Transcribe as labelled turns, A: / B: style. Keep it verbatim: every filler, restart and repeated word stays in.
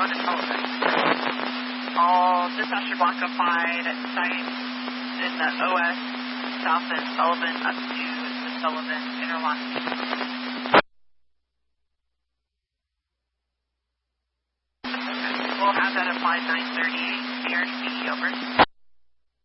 A: Owen and Sullivan. All dispatcher block applied at site in the O S south and Sullivan up to the Sullivan interlock. We'll have that applied nine thirty-eight, B R C, over.